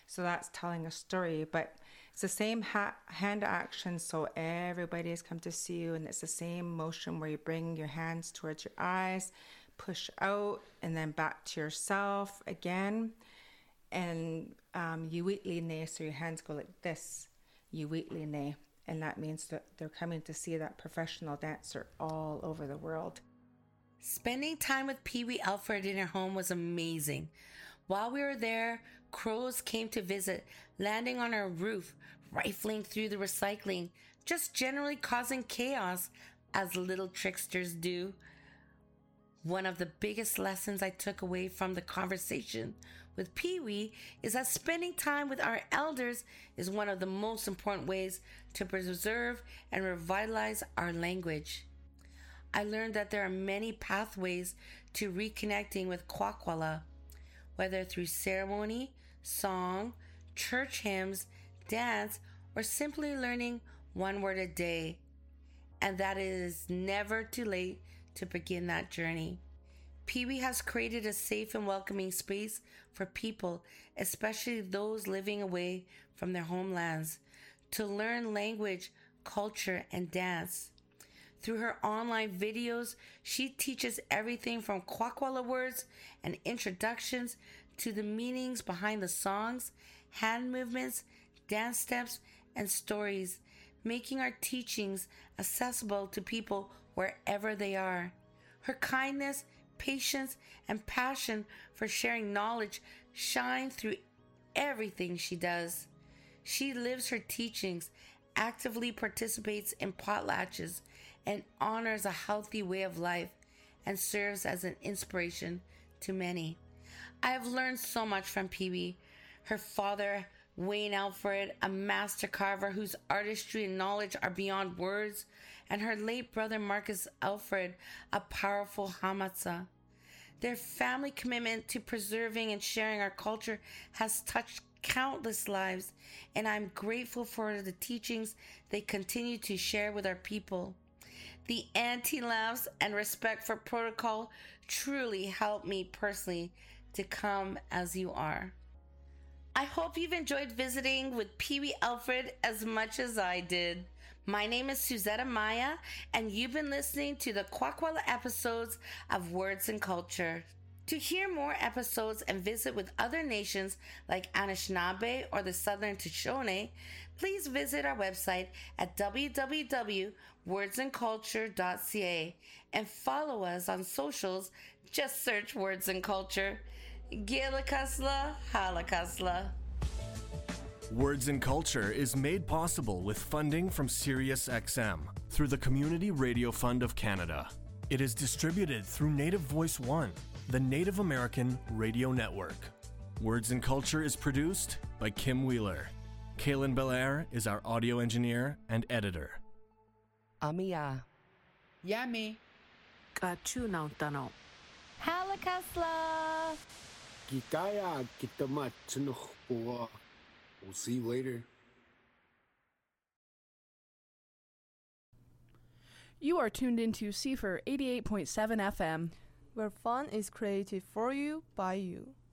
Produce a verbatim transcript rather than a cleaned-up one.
So that's telling a story, but it's the same ha- hand action. So everybody has come to see you, and it's the same motion where you bring your hands towards your eyes, push out, and then back to yourself again. And um, yuitli ne, so your hands go like this, yuitli ne. And that means that they're coming to see that professional dancer all over the world. Spending time with Pee Wee Alfred in her home was amazing. While we were there, crows came to visit, landing on our roof, rifling through the recycling, just generally causing chaos, as little tricksters do. One of the biggest lessons I took away from the conversation with Pee Wee is that spending time with our elders is one of the most important ways to preserve and revitalize our language. I learned that there are many pathways to reconnecting with Kwakwala, whether through ceremony, song, church hymns, dance, or simply learning one word a day. And that it is never too late to begin that journey. Pee Wee has created a safe and welcoming space for people, especially those living away from their homelands, to learn language, culture, and dance. Through her online videos, she teaches everything from Kwakwala words and introductions to the meanings behind the songs, hand movements, dance steps, and stories, making our teachings accessible to people wherever they are. Her kindness, patience, and passion for sharing knowledge shine through everything she does. She lives her teachings, actively participates in potlatches, and honors a healthy way of life, and serves as an inspiration to many. I have learned so much from Pee Wee. Her father, Wayne Alfred, a master carver whose artistry and knowledge are beyond words, and her late brother Marcus Alfred, a powerful hamatsa. Their family commitment to preserving and sharing our culture has touched countless lives, and I'm grateful for the teachings they continue to share with our people. The anti-laughs and respect for protocol truly helped me personally to come as you are. I hope you've enjoyed visiting with Pee Wee Alfred as much as I did. My name is Suzetta Maya, and you've been listening to the Kwakwala episodes of Words and Culture. To hear more episodes and visit with other nations like Anishinaabe or the Southern Shoshone, please visit our website at w w w dot words and culture dot c a and follow us on socials. Just search Words and Culture. Gilakasla, halakasla. Words and Culture is made possible with funding from SiriusXM through the Community Radio Fund of Canada. It is distributed through Native Voice One, the Native American Radio Network. Words and Culture is produced by Kim Wheeler. Kaylin Belair is our audio engineer and editor. Amiya. Yami. Kachunauntano. Halakasla. Gitaya Gitamat Chinuchpua. We'll see you later. You are tuned into C F R eighty-eight point seven F M, where fun is created for you by you.